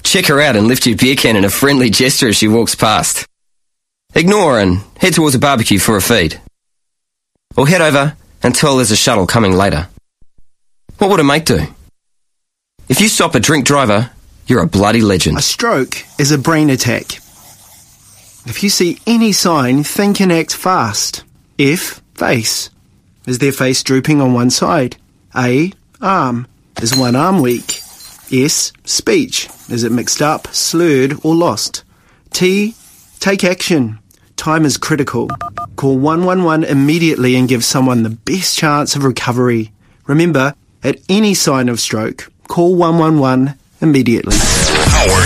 Check her out and lift your beer can in a friendly gesture as she walks past. Ignore and head towards a barbecue for a feed. Or head over and tell there's a shuttle coming later. What would a mate do? If you stop a drink driver, you're a bloody legend. A stroke is a brain attack. If you see any sign, think and act fast. F, face. Is their face drooping on one side? A, arm. Is one arm weak? S, speech. Is it mixed up, slurred or lost? T, take action. Time is critical. Call 111 immediately and give someone the best chance of recovery. Remember, at any sign of stroke, call 111 immediately.